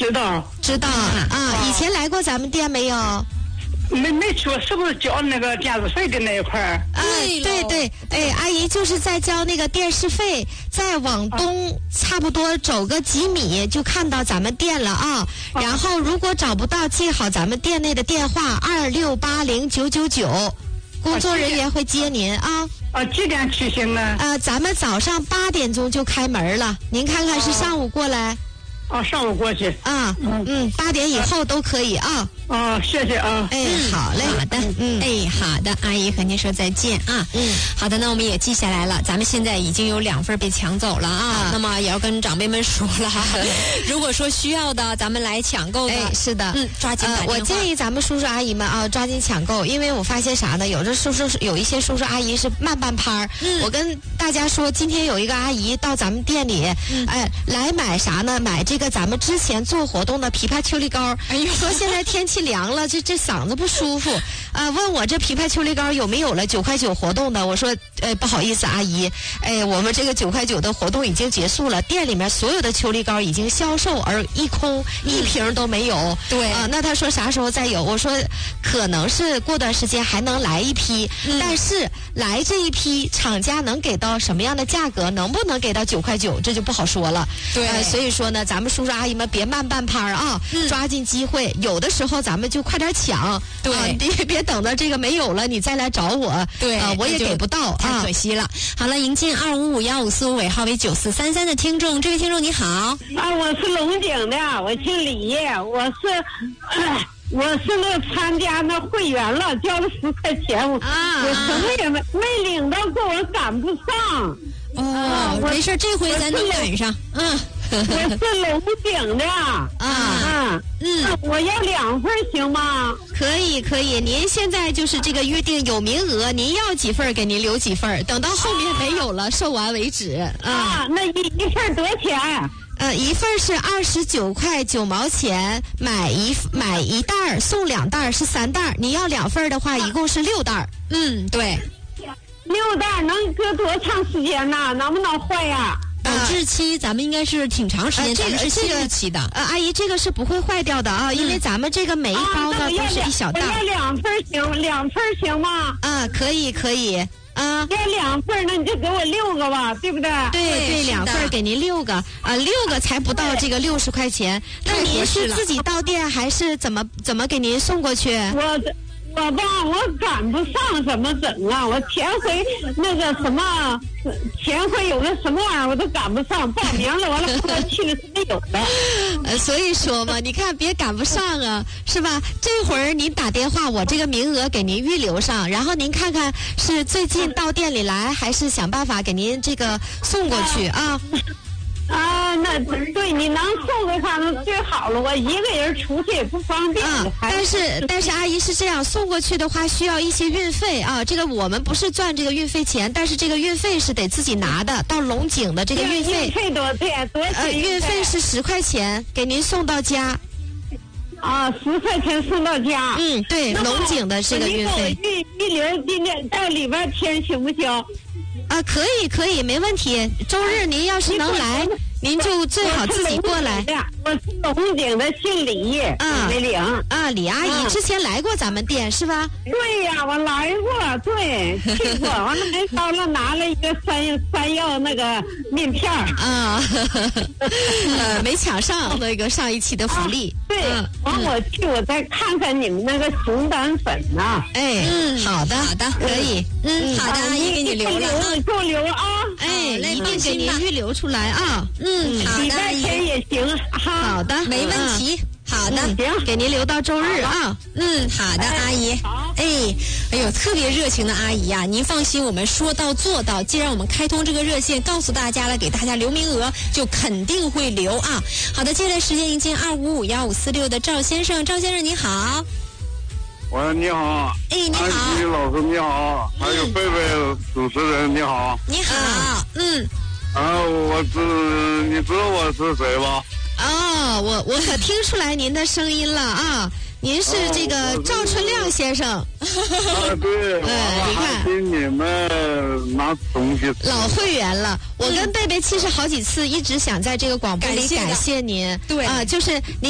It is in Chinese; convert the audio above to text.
知道啊，以前来过咱们店没有？ 没去过，是不是交那个电视费的那一块儿？ 对，阿姨就是在交那个电视费，再往东差不多走个几米就看到咱们店了啊。然后如果找不到，记好咱们店内的电话2680-999，工作人员会接您啊。 几点去行啊？ 咱们早上8点钟就开门了，您看看是上午过来。 上午过去啊，8点以后都可以啊。 谢谢啊。 好嘞， 好的，好的，阿姨和您说再见啊。好的，那我们也记下来了。咱们现在已经有2份被抢走了啊，那么也要跟长辈们说了，如果说需要的，咱们来抢购的。 是的， 抓紧打电话。 我建议咱们叔叔阿姨们啊，抓紧抢购，因为我发现啥呢？有一些叔叔阿姨是慢半拍儿。我跟大家说，今天有一个阿姨到咱们店里，来买啥呢？买这个咱们之前做活动的枇杷秋梨膏。说现在天气凉了，这嗓子不舒服问我这枇杷秋梨膏有没有了9块9活动的？我说不好意思阿姨，我们这个9块9的活动已经结束了，店里面所有的秋梨膏已经销售而一空，一瓶都没有。 对那他说啥时候再有？我说可能是过段时间还能来一批，但是来这一批厂家能给到什么样的价格，能不能给到9块9，这就不好说了。 对所以说呢，咱们叔叔阿姨们别慢半拍啊，抓紧机会，有的时候咱们就快点抢。 对别等到这个没有了你再来找我。 对我也给不到， 太可惜了。好了，迎接255-1545尾号为9433的听众，这位听众你好。 我是龙井的，我姓李，我是那参加那会员了，交了10块钱，我什么也没领到过，我赶不上。 没事，这回咱能赶上。 我是龙井的我要2份行吗？ 可以，您现在就是这个约定有名额，您要几份给您留几份，等到后面没有了售完为止。 那一份多少钱？ 一份是29块9毛钱，买一袋送2袋是3袋，你要2份的话一共是6袋。 对 ，6袋能搁多长时间呢？能不能坏呀？ 保质期咱们应该是挺长时间，咱们是新日期的。 阿姨，这个是不会坏掉的啊，因为咱们这个每一包呢都是一小袋。 我要2份行吗？ 可以要2份，那你就给我6个吧，对不对？ 对，2份给您6个6个才不到这个60块钱。那您是自己到店还是怎么给您送过去？ 我赶不上，怎么整啊？我前回那个什么，前回有个什么玩意儿我都赶不上，报名了，完了后来去了是没有的。 所以说嘛，你看别赶不上啊，是吧？这会儿您打电话，我这个名额给您预留上，然后您看看是最近到店里来，还是想办法给您这个送过去啊？ 那对，你能送给他们最好了，我一个人出去也不方便。 但是阿姨是这样，送过去的话需要一些运费啊，这个我们不是赚这个运费钱，但是这个运费是得自己拿的，到龙井的这个运费。 运费多少？ 运费是10块钱，给您送到家。 10块钱送到家。 对，龙井的这个运费。 预留今天到礼拜天行不行？ 可以，没问题。周日您要是能来，您就最好自己过来。 我是龙井的，姓李，李玲。 李阿姨之前来过咱们店是吧？ 对呀，我来过，对，去过。完了没到了，拿了一个山药那个面片没抢上那个上一期的福利。 对，完我去，我再看看你们那个熊胆粉呢。 好的，可以。 好的，阿姨给你留了， 你给我留啊。 一定给您预留出来啊。 好的， 礼拜天也行。 好的， 没问题。好的， 行， 给您留到周日啊。 好的，阿姨。哎呦，特别热情的阿姨呀，您放心，我们说到做到。既然我们开通这个热线，告诉大家了，给大家留名额，就肯定会留啊。好的，接下来时间迎接255-1546的赵先生，赵先生你好。 喂，你好。 你好。 安吉老师你好，还有贝贝主持人你好。 你好。 你知道我是谁吧？ 我可听出来您的声音了啊！您是这个赵春亮先生。 对， 你看给你们拿东西。 老会员了，我跟贝贝其实好几次一直想在这个广播里感谢您。 对就是您。